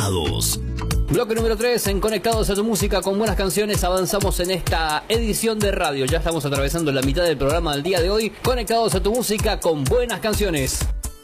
Conectados. Bloque número 3 en Conectados a tu Música con buenas canciones. Avanzamos en esta edición de radio. Ya estamos atravesando la mitad del programa del día de hoy. Conectados a tu Música con buenas canciones.